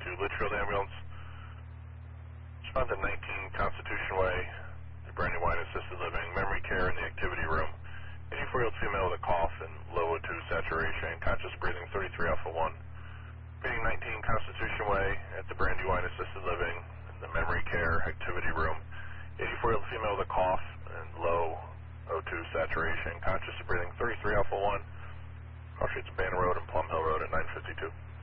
Litchfield Ambulance. Respond to 19 Constitution Way, the Brandywine Assisted Living, memory care in the activity room. 84-year-old female with a cough and low O2 saturation, conscious breathing, 33 alpha 1. Meeting 19 Constitution Way at the Brandywine Assisted Living, in the memory care activity room. 84-year-old female with a cough and low O2 saturation, conscious breathing, 33 alpha 1. Call sheets Banner Road and Plum Hill Road at 952.